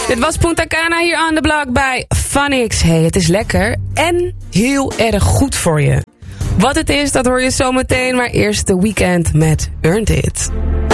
Dit was Punta Cana hier aan de blog bij Phonics. Hey, het is lekker en heel erg goed voor je. Wat het is, dat hoor je zo meteen. Maar eerst de Weekend met Earned It.